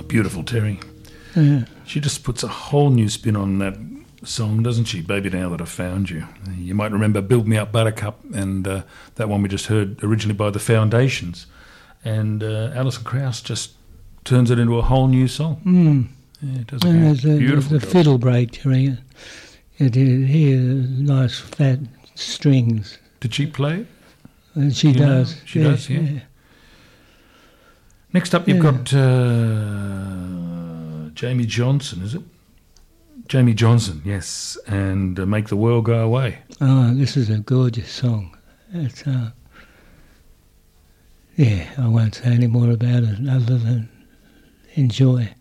Beautiful, Terry. Yeah. She just puts a whole new spin on that song, doesn't she? Baby, Now That I've Found You. You might remember Build Me Up Buttercup, and that one we just heard originally by the Foundations. And Alison Krauss just turns it into a whole new song. Mm. Yeah, it does a beautiful the job. fiddle break during it. You hear nice fat strings. Did she play? And she does. She does, yeah. Next up, you've got Jamie Johnson, is it? Jamie Johnson, yes, and Make the World Go Away. Oh, this is a gorgeous song. It's, I won't say any more about it other than enjoy.